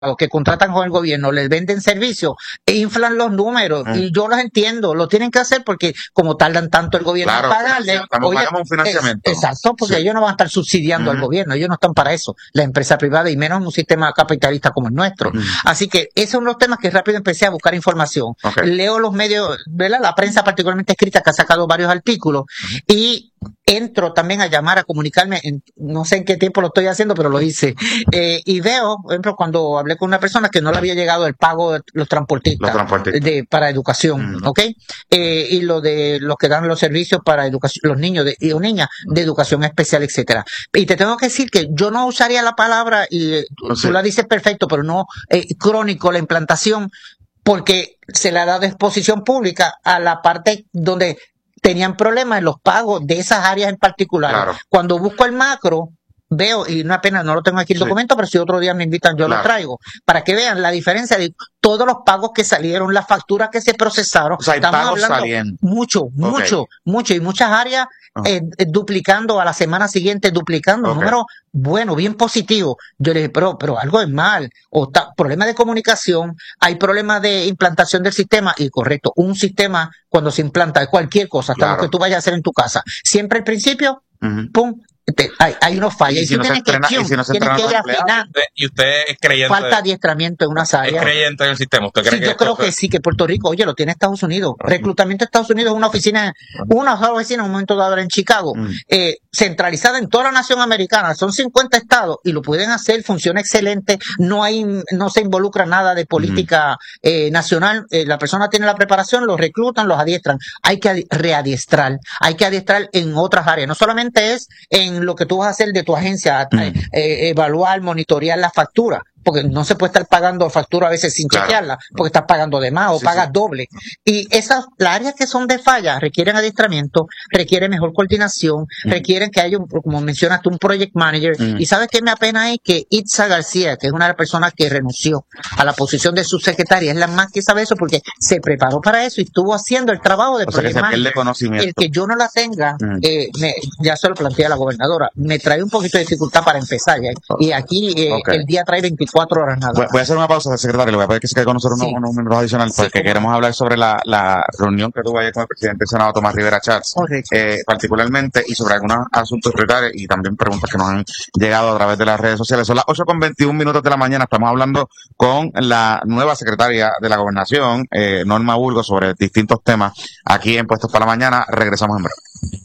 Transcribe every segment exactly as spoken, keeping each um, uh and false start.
que contratan con el gobierno, les venden servicios e inflan los números, mm. y yo los entiendo, lo tienen que hacer porque como tardan tanto el gobierno claro, en pagarle, oye, un financiamiento. Es, exacto, porque sí. ellos no van a estar subsidiando mm. al gobierno, ellos no están para eso, la empresa privada, y menos en un sistema capitalista como el nuestro. Mm. Así que esos son los temas que rápido empecé a buscar información. Okay. Leo los medios, ¿verdad? La prensa particularmente escrita, que ha sacado varios artículos, mm. y entro también a llamar, a comunicarme, en, no sé en qué tiempo lo estoy haciendo, pero lo hice, eh, y veo, por ejemplo, cuando hablé con una persona que no le había llegado el pago de los transportistas, los transportistas. De, para educación, mm. ¿ok? Eh, y lo de los que dan los servicios para educación, los niños de, y niñas de educación especial, etcétera. Y te tengo que decir que yo no usaría la palabra, y no sé. Tú la dices perfecto, pero no eh, crónico, la implantación, porque se le ha dado exposición pública a la parte donde tenían problemas en los pagos de esas áreas en particular. Claro. Cuando busco el macro, veo, y una pena, no lo tengo aquí el sí. documento, pero si otro día me invitan, yo claro. lo traigo, para que vean la diferencia de todos los pagos que salieron, las facturas que se procesaron. O sea, hay Estamos pagos hablando saliendo. Mucho, okay. mucho, mucho, y muchas áreas uh-huh. eh, duplicando a la semana siguiente, duplicando, okay. números bueno, bien positivo. Yo le dije, pero, pero algo es mal, o está, problemas de comunicación, hay problemas de implantación del sistema, y correcto, un sistema cuando se implanta cualquier cosa, hasta claro. lo que tú vayas a hacer en tu casa, siempre al principio, uh-huh. pum, Te, hay, hay unos fallas. Y, y si no se entrena, y si no se entrena que ir afinar. Y usted es creyente. Falta adiestramiento en unas áreas. Es creyente en el sistema. ¿Usted cree sí, que yo creo que fue? Sí, que Puerto Rico, oye, lo tiene Estados Unidos. Uh-huh. Reclutamiento de Estados Unidos es una oficina, una sola oficina en un momento dado en Chicago, uh-huh. eh, centralizada en toda la nación americana. Son cincuenta estados y lo pueden hacer, funciona excelente. No hay, no se involucra nada de política uh-huh. eh, nacional. Eh, la persona tiene la preparación, los reclutan, los adiestran. Hay que readiestrar, hay que adiestrar en otras áreas. No solamente es en lo que tú vas a hacer de tu agencia, mm. eh, eh, evaluar, monitorear la factura, porque no se puede estar pagando factura a veces sin claro. chequearla, porque estás pagando de más o sí, pagas sí. doble. Y esas, las áreas que son de falla requieren adiestramiento, requieren mejor coordinación, mm. requieren que haya, un, como mencionaste, un project manager. Mm. Y ¿sabes qué me apena? Es que Itza García, que es una de las personas que renunció a la posición de subsecretaria, es la más que sabe eso, porque se preparó para eso y estuvo haciendo el trabajo de o project sea que se manager. El que yo no la tenga, mm. eh, me, ya se lo planteé a la gobernadora, me trae un poquito de dificultad para empezar. ¿ya? Y aquí eh, okay. el día trae veinticuatro horas nada. Voy, voy a hacer una pausa, secretario. Le voy a pedir que se quede con nosotros sí. unos, unos minutos adicionales porque sí, queremos hablar sobre la, la reunión que tuvo ayer con el presidente del Senado, Tomás Rivera Schatz, eh, particularmente, y sobre algunos asuntos prioritarios y también preguntas que nos han llegado a través de las redes sociales. Son las ocho con veintiún minutos de la mañana. Estamos hablando con la nueva secretaria de la Gobernación, eh, Norma Burgos, sobre distintos temas aquí en Puestos para la Mañana. Regresamos en breve.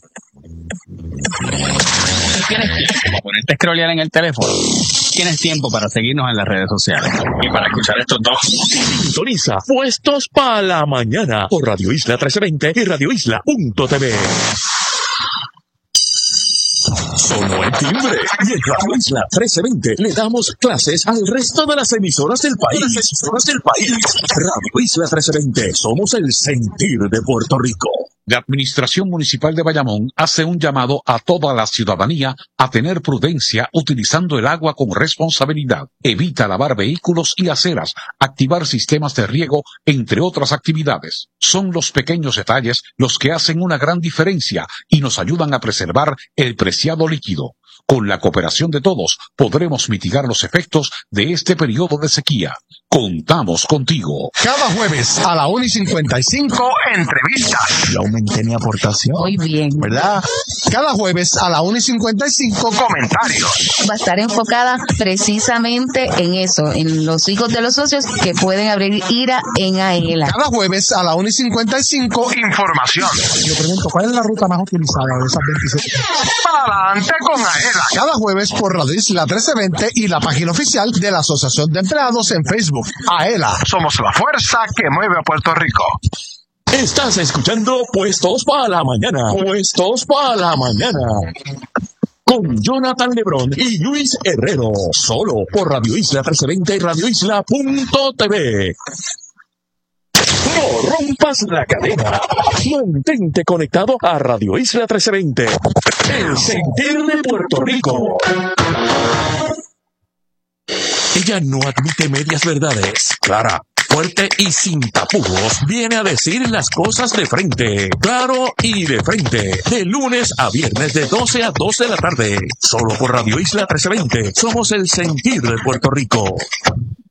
¿Tienes tiempo para ponerte a scrollear en el teléfono? Tienes tiempo para seguirnos en las redes sociales y para escuchar estos dos. Sintoniza Puestos para la Mañana por Radio Isla trece veinte y radio isla punto t v. Sonó el timbre y en Radio Isla trece veinte le damos clases al resto de las emisoras del país. Las emisoras del país. Radio Isla trece veinte, somos el sentir de Puerto Rico. La Administración Municipal de Bayamón hace un llamado a toda la ciudadanía a tener prudencia utilizando el agua con responsabilidad. Evita lavar vehículos y aceras, activar sistemas de riego, entre otras actividades. Son los pequeños detalles los que hacen una gran diferencia y nos ayudan a preservar el preciado líquido. Con la cooperación de todos, podremos mitigar los efectos de este periodo de sequía. Contamos contigo. Cada jueves a la una y cincuenta y cinco, entrevistas. Yo aumenté mi aportación. Muy bien. ¿Verdad? Cada jueves a la una y cincuenta y cinco, comentarios. Va a estar enfocada precisamente en eso, en los hijos de los socios que pueden abrir IRA en AELA. Cada jueves a la una y cincuenta y cinco, información. Yo pregunto, ¿cuál es la ruta más utilizada de esas veintisiete? Adelante con AELA. Cada jueves por Radio Isla trece veinte y la página oficial de la Asociación de Empleados en Facebook. AELA, somos la fuerza que mueve a Puerto Rico. Estás escuchando Puestos para la Mañana. Puestos para la Mañana. Con Jonathan Lebrón y Luis Herrero. Solo por Radio Isla trece veinte y radio isla punto t v. No rompas la cadena. Mantente conectado a Radio Isla trece veinte. El sentir de Puerto Rico. Ella no admite medias verdades. Clara, fuerte y sin tapujos, viene a decir las cosas de frente. Claro y de frente. De lunes a viernes de doce a dos de la tarde. Solo por Radio Isla trece veinte. Somos el sentir de Puerto Rico.